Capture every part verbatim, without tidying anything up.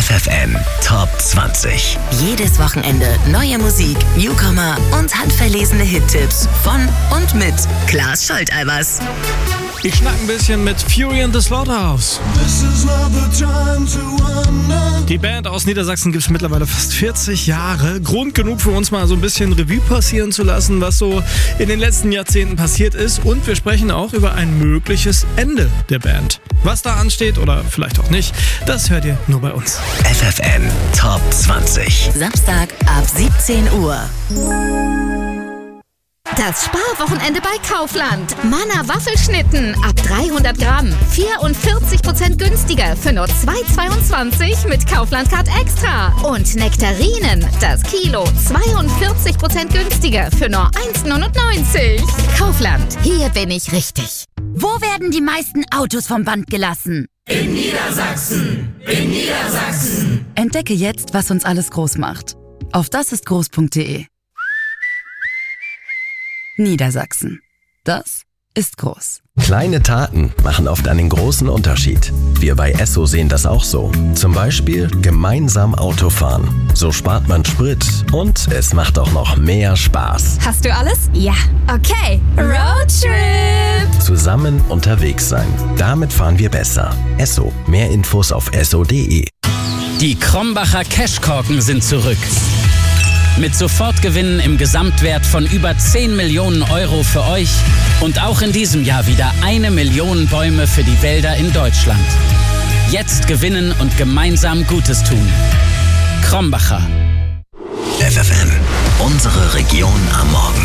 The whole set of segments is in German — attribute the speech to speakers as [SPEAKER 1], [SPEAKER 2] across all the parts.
[SPEAKER 1] F F M Top zwanzig.
[SPEAKER 2] Jedes Wochenende neue Musik, Newcomer und handverlesene Hittipps von und mit Klaas Scholteibers.
[SPEAKER 3] Ich schnack ein bisschen mit Fury in the Slaughterhouse. Die Band aus Niedersachsen gibt es mittlerweile fast vierzig Jahre. Grund genug für uns mal so ein bisschen Revue passieren zu lassen, was so in den letzten Jahrzehnten passiert ist. Und wir sprechen auch über ein mögliches Ende der Band. Was da ansteht oder vielleicht auch nicht, das hört ihr nur bei uns.
[SPEAKER 1] F F M Top zwanzig.
[SPEAKER 2] Samstag ab siebzehn Uhr.
[SPEAKER 4] Das Sparwochenende bei Kaufland. Manna Waffelschnitten ab dreihundert Gramm. vierundvierzig Prozent günstiger für nur zwei Euro zweiundzwanzig mit Kaufland Card Extra. Und Nektarinen, das Kilo, zweiundvierzig Prozent günstiger für nur eins Euro neunundneunzig. Kaufland, hier bin ich richtig.
[SPEAKER 5] Wo werden die meisten Autos vom Band gelassen?
[SPEAKER 6] In Niedersachsen. In Niedersachsen.
[SPEAKER 7] Entdecke jetzt, was uns alles groß macht. Auf dasistgroß punkt de. Niedersachsen. Das ist groß.
[SPEAKER 1] Kleine Taten machen oft einen großen Unterschied. Wir bei Esso sehen das auch so. Zum Beispiel gemeinsam Auto fahren. So spart man Sprit und es macht auch noch mehr Spaß.
[SPEAKER 4] Hast du alles?
[SPEAKER 5] Ja.
[SPEAKER 4] Okay, Roadtrip!
[SPEAKER 1] Zusammen unterwegs sein. Damit fahren wir besser. Esso. Mehr Infos auf esso punkt de.
[SPEAKER 8] Die Krombacher Cashkorken sind zurück. Mit Sofortgewinnen im Gesamtwert von über zehn Millionen Euro für euch und auch in diesem Jahr wieder eine Million Bäume für die Wälder in Deutschland. Jetzt gewinnen und gemeinsam Gutes tun. Krombacher.
[SPEAKER 1] F F M. Unsere Region am Morgen.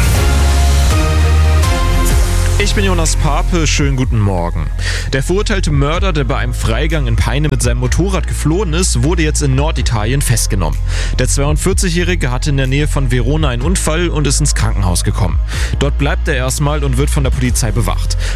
[SPEAKER 3] Ich bin Jonas Pape, schönen guten Morgen. Der verurteilte Mörder, der bei einem Freigang in Peine mit seinem Motorrad geflohen ist, wurde jetzt in Norditalien festgenommen. Der zweiundvierzigjährige hatte in der Nähe von Verona einen Unfall und ist ins Krankenhaus gekommen. Dort bleibt er erstmal und wird von der Polizei bewacht.